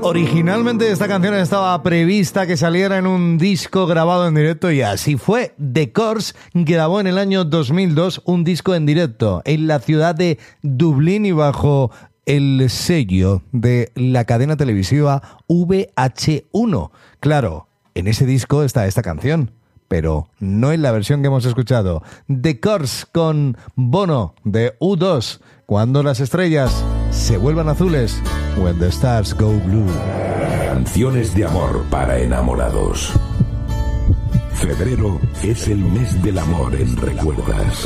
Originalmente esta canción estaba prevista que saliera en un disco grabado en directo y así fue. The Corrs grabó en el año 2002 un disco en directo en la ciudad de Dublín y bajo el sello de la cadena televisiva VH1. Claro, en ese disco está esta canción, pero no en la versión que hemos escuchado. The Corrs con Bono de U2, Cuando las estrellas se vuelvan azules. When the stars go blue. Canciones de amor para enamorados. Febrero es el mes del amor en Recuerdas.